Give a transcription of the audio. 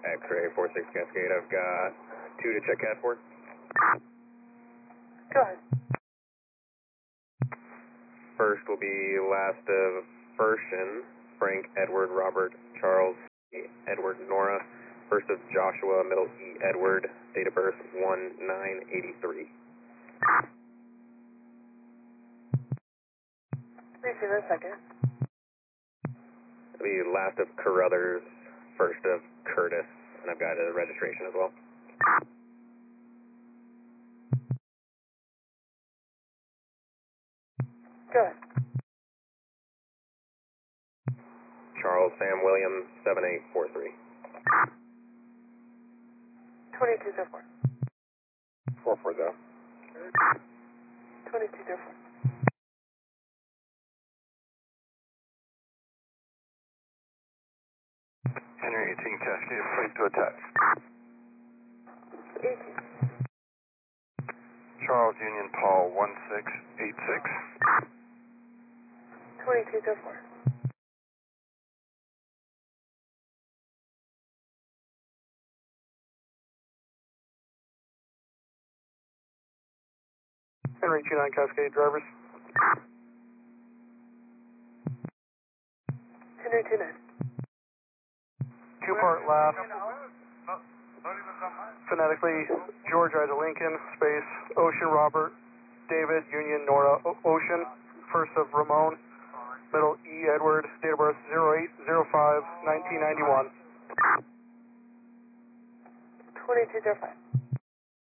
X-ray 46 Cascade, I've got 2 to check CAD 4. Go ahead. First will be last of Fershin, Frank, Edward, Robert, Charles, Edward, Nora. First of Joshua, middle E, Edward, date of birth 1983. Receive a second. The last of Carruthers, first of Curtis, and I've got a registration as well. Go ahead. Charles Sam Williams 7843. 2204. 440. 2204. Henry 18 Cascade, flight to attach. 18. Charles Union Paul 1686. 2204. Henry 29 Cascade drivers. Henry 29. Two-part left. Phonetically, George Ida Lincoln, space, Ocean Robert, David, Union Nora, Ocean, first of Ramon, middle E Edward, date of birth 08/05/1991. 2205.